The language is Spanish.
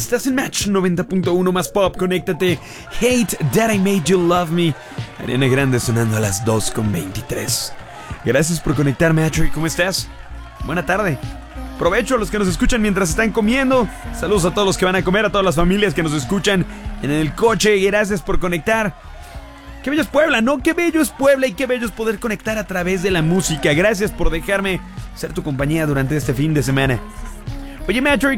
Estás en Match 90.1 más pop, conéctate. Hate That I Made You Love Me. Ariana Grande sonando a las 2:23. Gracias por conectarme, Match. ¿Cómo estás? Buena tarde. Provecho a los que nos escuchan mientras están comiendo. Saludos a todos los que van a comer, a todas las familias que nos escuchan en el coche. Gracias por conectar. Qué bello es Puebla, ¿no? Qué bello es Puebla y qué bello es poder conectar a través de la música. Gracias por dejarme ser tu compañía durante este fin de semana. Oye, Match,